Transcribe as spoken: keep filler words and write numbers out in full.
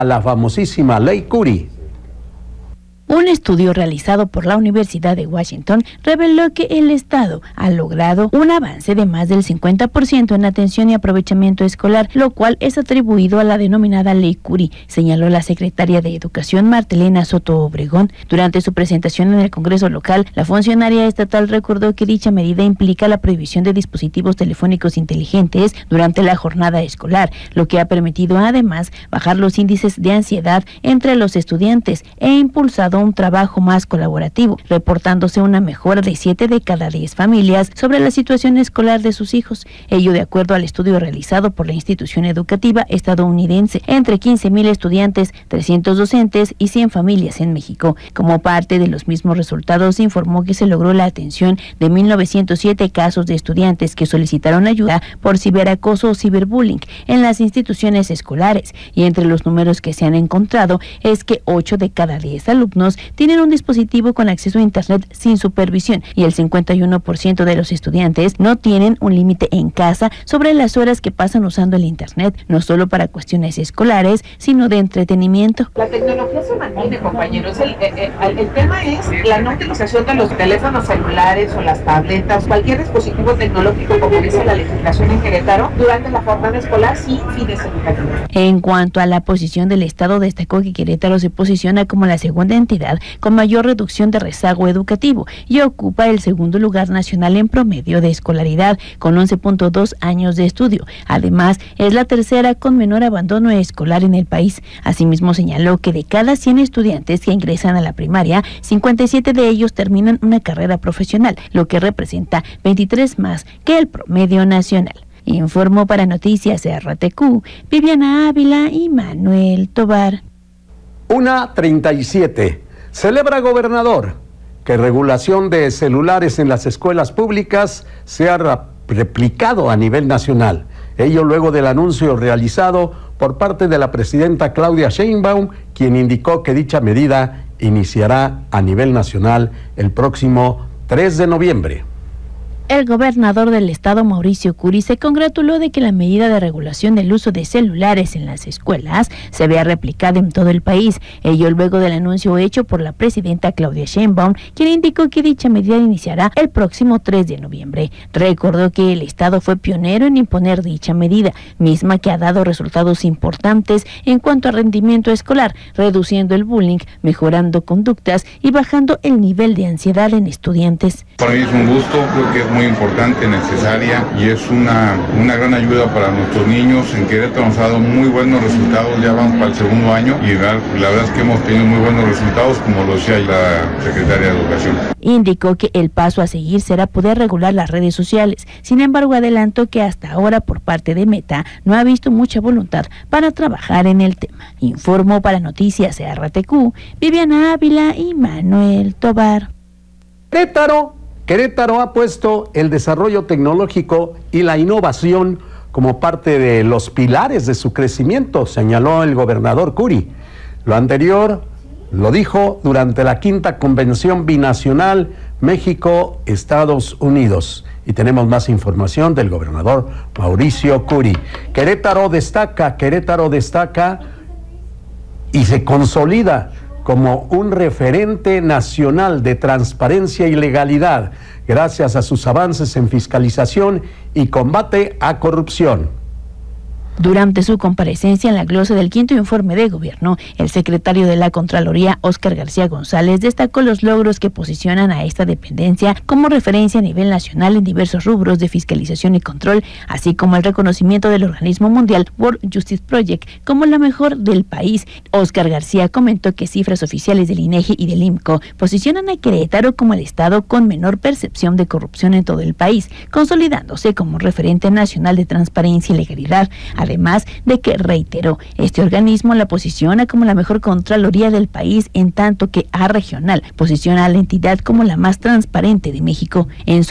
la famosísima Ley Curie. Un estudio realizado por la Universidad de Washington reveló que el Estado ha logrado un avance de más del cincuenta por ciento en atención y aprovechamiento escolar, lo cual es atribuido a la denominada Ley Curie, señaló la secretaria de Educación Martelena Soto Obregón. Durante su presentación en el Congreso local, la funcionaria estatal recordó que dicha medida implica la prohibición de dispositivos telefónicos inteligentes durante la jornada escolar, lo que ha permitido además bajar los índices de ansiedad entre los estudiantes e impulsado un trabajo más colaborativo, reportándose una mejora de siete de cada diez familias sobre la situación escolar de sus hijos. Ello de acuerdo al estudio realizado por la institución educativa estadounidense entre quince mil estudiantes, trescientos docentes y cien familias en México. Como parte de los mismos resultados, se informó que se logró la atención de mil novecientos siete casos de estudiantes que solicitaron ayuda por ciberacoso o ciberbullying en las instituciones escolares, y entre los números que se han encontrado es que ocho de cada diez alumnos tienen un dispositivo con acceso a Internet sin supervisión y el cincuenta y uno por ciento de los estudiantes no tienen un límite en casa sobre las horas que pasan usando el Internet, no solo para cuestiones escolares, sino de entretenimiento. La tecnología se mantiene, compañeros. El, el, el, el tema es la no utilización de los teléfonos celulares o las tabletas, cualquier dispositivo tecnológico, como dice la legislación en Querétaro, durante la jornada escolar sin fines educativos. En cuanto a la posición del Estado, destacó que Querétaro se posiciona como la segunda entidad con mayor reducción de rezago educativo y ocupa el segundo lugar nacional en promedio de escolaridad con once punto dos años de estudio. Además, es la tercera con menor abandono escolar en el país. Asimismo, señaló que de cada cien estudiantes que ingresan a la primaria, cincuenta y siete de ellos terminan una carrera profesional, lo que representa veintitrés más que el promedio nacional. Informó para Noticias R T Q, Viviana Ávila y Manuel Tobar. Una treinta y siete. Celebra gobernador que regulación de celulares en las escuelas públicas sea replicado a nivel nacional. Ello luego del anuncio realizado por parte de la presidenta Claudia Sheinbaum, quien indicó que dicha medida iniciará a nivel nacional el próximo tres de noviembre. El gobernador del estado, Mauricio Curi, se congratuló de que la medida de regulación del uso de celulares en las escuelas se vea replicada en todo el país. Ello luego del anuncio hecho por la presidenta Claudia Sheinbaum, quien indicó que dicha medida iniciará el próximo tres de noviembre. Recordó que el estado fue pionero en imponer dicha medida, misma que ha dado resultados importantes en cuanto a rendimiento escolar, reduciendo el bullying, mejorando conductas y bajando el nivel de ansiedad en estudiantes. Para mí es un gusto, creo que es muy importante, necesaria y es una, una gran ayuda para nuestros niños. En Querétaro nos ha dado muy buenos resultados, ya vamos para el segundo año y la, la verdad es que hemos tenido muy buenos resultados, como lo decía la secretaria de Educación. Indicó que el paso a seguir será poder regular las redes sociales. Sin embargo, adelantó que hasta ahora por parte de Meta no ha visto mucha voluntad para trabajar en el tema. Informó para Noticias R T Q, Viviana Ávila y Manuel Tobar. Querétaro Querétaro ha puesto el desarrollo tecnológico y la innovación como parte de los pilares de su crecimiento, señaló el gobernador Curi. Lo anterior lo dijo durante la quinta convención binacional México-Estados Unidos. Y tenemos más información del gobernador Mauricio Curi. Querétaro destaca, Querétaro destaca y se consolida como un referente nacional de transparencia y legalidad, gracias a sus avances en fiscalización y combate a corrupción. Durante su comparecencia en la glosa del quinto informe de gobierno, el secretario de la Contraloría, Óscar García González, destacó los logros que posicionan a esta dependencia como referencia a nivel nacional en diversos rubros de fiscalización y control, así como el reconocimiento del organismo mundial World Justice Project como la mejor del país. Óscar García comentó que cifras oficiales del INEGI y del IMCO posicionan a Querétaro como el estado con menor percepción de corrupción en todo el país, consolidándose como referente nacional de transparencia y legalidad. Además de que, reiteró, este organismo la posiciona como la mejor Contraloría del país, en tanto que A Regional posiciona a la entidad como la más transparente de México. En su